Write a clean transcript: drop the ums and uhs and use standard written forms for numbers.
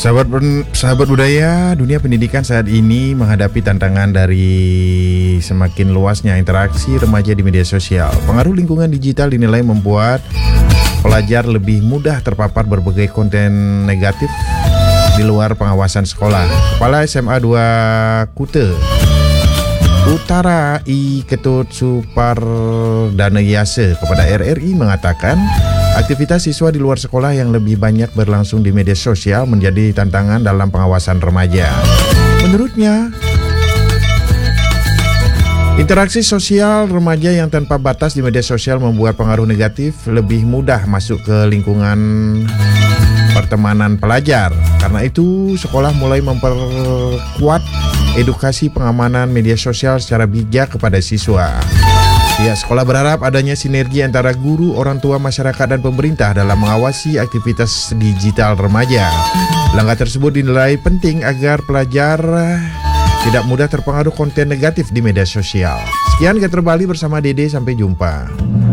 Sahabat budaya, dunia pendidikan saat ini menghadapi tantangan dari semakin luasnya interaksi remaja di media sosial. Pengaruh lingkungan digital dinilai membuat pelajar lebih mudah terpapar berbagai konten negatif di luar pengawasan sekolah. Kepala SMA 2 Kute Utara I Ketut Supardanayasa kepada RRI mengatakan aktivitas siswa di luar sekolah yang lebih banyak berlangsung di media sosial menjadi tantangan dalam pengawasan remaja. Menurutnya, interaksi sosial remaja yang tanpa batas di media sosial membuat pengaruh negatif lebih mudah masuk ke lingkungan pertemanan pelajar. Karena itu, sekolah mulai memperkuat edukasi pengamanan media sosial secara bijak kepada siswa. Pihak sekolah berharap adanya sinergi antara guru, orang tua, masyarakat, dan pemerintah dalam mengawasi aktivitas digital remaja. Langkah tersebut dinilai penting agar pelajar tidak mudah terpengaruh konten negatif di media sosial. Sekian Getter Bali bersama Dede, sampai jumpa.